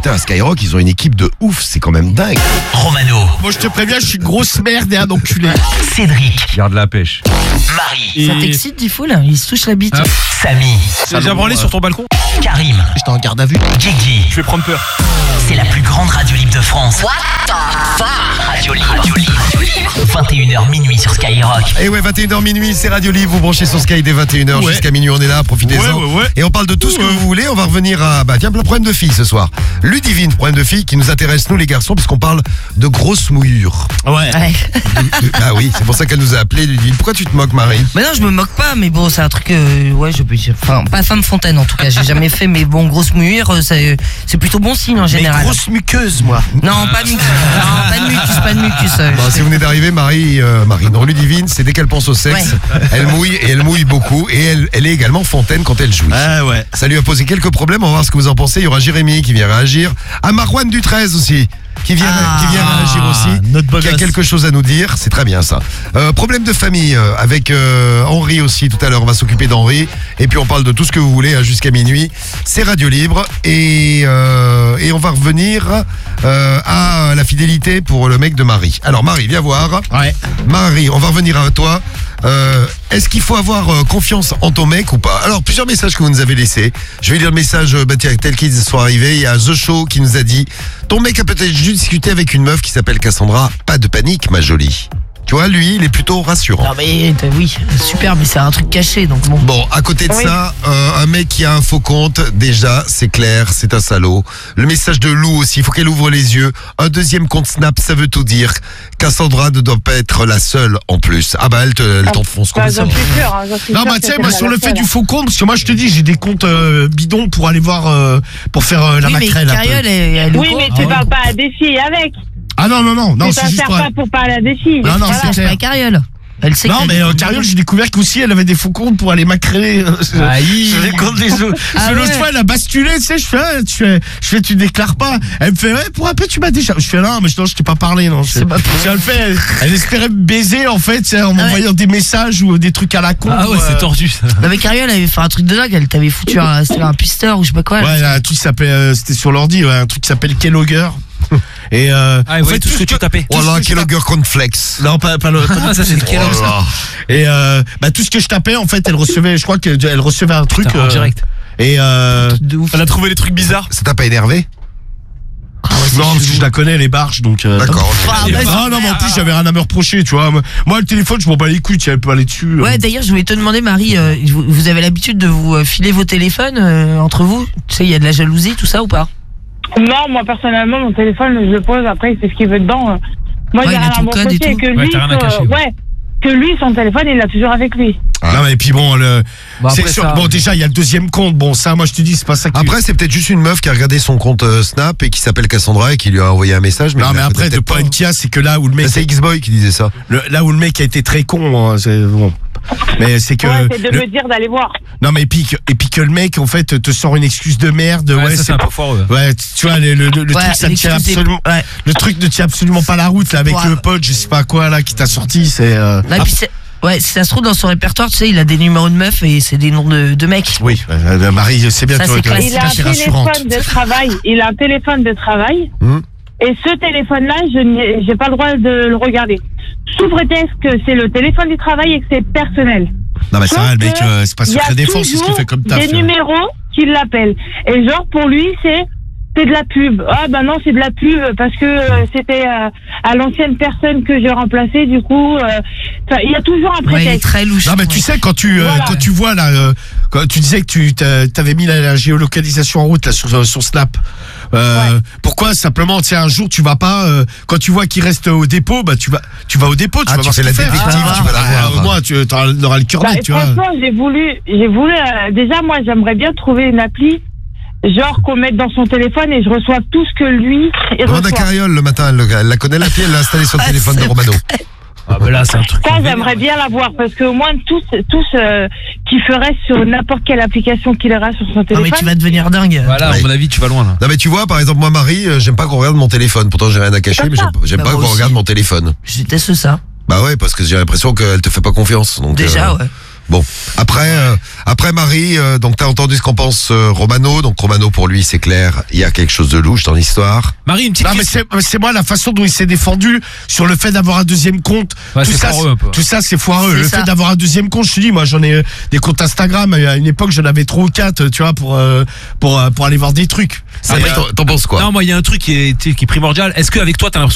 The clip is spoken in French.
putain, Skyrock, ils ont une équipe de ouf, c'est quand même dingue. Romano. Moi je te préviens, je suis une grosse merde et un enculé. Cédric. Garde la pêche. Marie. Ça t'excite, Diffoul? Il se touche la bite. Samy. T'as déjà branlé sur ton balcon? Karim. J'étais en garde à vue. Guigui. Je vais prendre peur. C'est la plus grande radio libre de France. What the fuck? Radio libre. 21h minuit sur Skyrock. Et ouais, 21h minuit, c'est Radio Libre, vous branchez sur Sky dès 21h jusqu'à minuit, on est là, profitez-en. Ouais. Et on parle de tout ce que vous voulez, on va revenir à, tiens, le problème de filles ce soir. Ludivine, problème de filles qui nous intéresse nous les garçons, parce qu'on parle de grosses mouillures. Ouais. Ah oui, c'est pour ça qu'elle nous a appelé Ludivine. Pourquoi tu te moques, Marie? Mais non, je me moque pas, mais bon, c'est un truc, enfin, pas femme fontaine en tout cas, j'ai jamais fait, mais bon, grosse mouillure, c'est plutôt bon signe en général. Mais grosse muqueuse, moi. Non, pas de mucus, pas de mucus. Bon, si vous venez d'arriver, Marie, non, Ludivine, c'est dès qu'elle pense au sexe, elle mouille et elle mouille beaucoup, et elle est également fontaine quand elle jouit. Ah ouais. Ça lui a posé quelques problèmes, on va voir ce que vous en pensez. Il y aura Jérémy qui vient réagir, à Marouane du 13 aussi. Qui vient réagir aussi, notre beau qui a gosse. quelque chose à nous dire, c'est très bien ça. Problème de famille avec Henri aussi tout à l'heure, on va s'occuper d'Henri et puis on parle de tout ce que vous voulez jusqu'à minuit. C'est Radio Libre et on va revenir à la fidélité pour le mec de Marie. Alors Marie, viens voir. Ouais. Marie, on va revenir à toi. Est-ce qu'il faut avoir confiance en ton mec ou pas? Alors, plusieurs messages que vous nous avez laissés. Je vais lire le message tel qu'ils sont arrivés. Il y a The Show qui nous a dit: ton mec a peut-être juste discuté avec une meuf qui s'appelle Cassandra. Pas de panique, ma jolie. Tu vois, lui, il est plutôt rassurant. Non mais oui, super, mais c'est un truc caché, donc bon. Bon, à côté de ça, un mec qui a un faux compte, déjà, c'est clair, c'est un salaud. Le message de Lou aussi, il faut qu'elle ouvre les yeux. Un deuxième compte Snap, ça veut tout dire. Cassandra ne doit pas être la seule en plus. Ah bah, elle t'enfonce comme ça. J'en suis sûr, Non, bah, tu sais, moi, sur le fait du faux compte, parce que moi, je te dis, j'ai des comptes bidons pour aller voir, pour faire la oui, maquerelle. mais Cariole, elle oui, mais tu parles pas à des filles avec. Ah non, Tu c'est t'en juste sers pour... pas pour parler à des filles. Non, Voilà, c'est c'est clair. pas Cariole. Elle sait Non, mais Cariole, j'ai découvert qu'aussi, elle avait des faux comptes pour aller macrer sur les comptes des autres. L'autre fois, elle a basculé, tu sais, je fais, tu déclares pas. Elle me fait, ouais, pour un peu, tu m'as déjà. Je fais, non, mais non, je t'ai pas parlé, non. C'est pas elle le fait, elle espérait me baiser, en fait, tu sais, en m'envoyant des messages ou des trucs à la con. Ah ouais, c'est tordu ça. Non mais Cariole, elle avait fait un truc de dingue, elle t'avait foutu un pisteur ou je sais pas quoi. Ouais, un truc qui s'appelle, c'était sur l'ordi, ouais, un truc qui s'appelle Keylogger. Et en fait, tout ce que tu tapais. Voilà, Keylogger Cornflakes. Non, pas le. Ah, ça c'est le Kellogg. Et tout ce que je tapais, en fait, elle recevait, je crois qu'elle recevait un truc En direct. Et De ouf. Elle a trouvé des trucs bizarres. Ça t'a pas énervé? non, parce que je la connais, les barges, donc. D'accord. Ah, bah, Non, mais en plus, j'avais rien à me reprocher, tu vois. Moi, le téléphone, je m'en bats les couilles, tu peux aller dessus. Ouais, d'ailleurs, je voulais te demander, Marie, vous avez l'habitude de vous filer vos téléphones entre vous? Tu sais, il y a de la jalousie, tout ça ou pas? Non, moi personnellement, mon téléphone, je le pose, après il fait ce qu'il veut dedans. Moi, Ouais, j'ai il a rien ton à me code et reprocher, tout. que Ouais, lui, t'as rien à cacher, que lui, son téléphone, il l'a toujours avec lui. Non, mais puis bon, Bon, c'est après, sûr. ça- Bon, déjà, il y a le deuxième compte. Bon, ça, moi, je te dis, c'est pas ça qui. Après, c'est peut-être juste une meuf qui a regardé son compte Snap et qui s'appelle Cassandra et qui lui a envoyé un message. Non, il mais a après, de peut-être point qu'il y a, c'est que là où le mec. C'est X-Boy qui disait ça. Là où le mec a été très con, hein, c'est bon. Mais c'est que. Ouais, c'est de me dire d'aller voir. Non, mais et puis que le mec, en fait, te sort une excuse de merde. Ouais, ça c'est un peu foireux. Ouais, tu vois, le truc, ça ne tient l'excuse absolument. ouais. Le truc ne tient absolument pas la route, là, avec Ouais. le pote, je sais pas quoi, là, qui t'a sorti, c'est. Et puis ouais, si ça se trouve dans son répertoire, tu sais, il a des numéros de meufs et c'est des noms de mecs. Oui, Marie, c'est bien, Ça, toi, c'est toi, classique. Il a un c'est rassurante. téléphone de travail. Il a un téléphone de travail. Et ce téléphone-là, je n'ai pas le droit de le regarder. Sous prétexte que c'est le téléphone du travail et que c'est personnel. Non, mais ça, Sauf le mec, que c'est pas il y a secret défense, c'est ce qu'il fait comme taf. des numéros qui l'appellent. Et genre, pour lui, c'est de la pub. Ah, bah non, c'est de la pub parce que c'était à l'ancienne personne que j'ai remplacée. Du coup, il y a toujours un Ouais, il est prétexte. très louche. Non, mais tu sais, quand tu vois là, quand tu disais que tu t'avais mis la géolocalisation en route là sur Snap, pourquoi simplement, tu sais, un jour tu vas pas, quand tu vois qu'il reste au dépôt, bah tu vas au dépôt, tu vas tu voir ce fais la qu'il fait. détective, tu vas la voir. Au moins, tu auras le cœur Bah, net, tu vois. franchement, j'ai voulu déjà, moi, j'aimerais bien trouver une appli, genre qu'on mette dans son téléphone et je reçois tout ce que lui il Demande à reçoit. Cariole le matin, elle la connaît l'appli, elle l'a installée sur le téléphone de Romano. Ah bah là c'est un truc. Ça, j'aimerais bien l'avoir parce qu'au moins tous qui ferait sur n'importe quelle application qu'il aura sur son Non, téléphone. mais tu vas devenir dingue. Voilà, Ouais. à mon avis tu vas loin là. Non mais tu vois, par exemple, moi Marie, j'aime pas qu'on regarde mon téléphone. Pourtant j'ai rien à cacher, mais j'aime Bah, pas moi qu'on aussi. regarde mon téléphone. Je déteste ça. Bah ouais, parce que j'ai l'impression qu'elle te fait pas confiance. Donc, Déjà, ouais. Bon, après Marie, donc t'as entendu ce qu'en pense Romano. Donc Romano, pour lui, c'est clair, il y a quelque chose de louche dans l'histoire. Marie, une petite Non, mais question. c'est moi la façon dont il s'est défendu sur le fait d'avoir un deuxième compte. Ouais, tout c'est ça, foireux un peu. tout ça, c'est foireux. C'est Le ça. fait d'avoir un deuxième compte, je te dis, moi, j'en ai des comptes Instagram. À une époque, j'en avais 3 ou 4, tu vois, pour aller voir des trucs. Après, t'en penses quoi? Non, moi, il y a un truc qui est primordial. Est-ce qu'avec toi, t'as l'impression